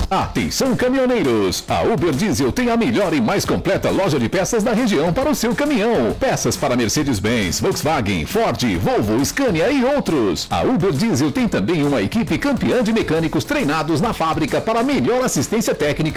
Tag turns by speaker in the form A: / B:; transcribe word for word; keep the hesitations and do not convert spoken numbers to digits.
A: Atenção caminhoneiros, a Uber Diesel tem a melhor e mais completa loja de peças da região para o seu caminhão. Peças para Mercedes-Benz, Volkswagen, Ford, Volvo, Scania e outros. A Uber Diesel tem também uma equipe campeã de mecânicos treinados na fábrica para melhor assistência técnica